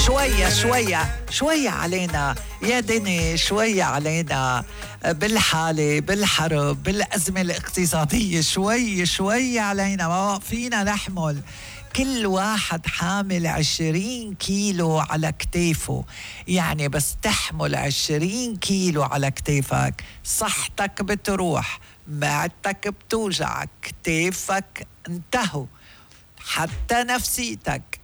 شوية علينا يا دني، شوية علينا بالحالة، بالحرب، بالأزمة الاقتصادية، شوي علينا، ما فينا نحمل. كل واحد حامل 20 كيلو على كتافه، يعني بس تحمل 20 كيلو على كتافك صحتك بتروح، معدتك بتوجع، كتافك انتهوا، حتى نفسيتك